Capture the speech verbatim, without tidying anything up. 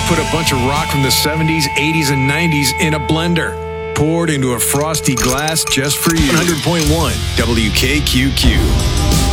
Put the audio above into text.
put a bunch of rock from the seventies, eighties, and nineties in a blender. Poured into a frosty glass just for you. one hundred point one W K Q Q.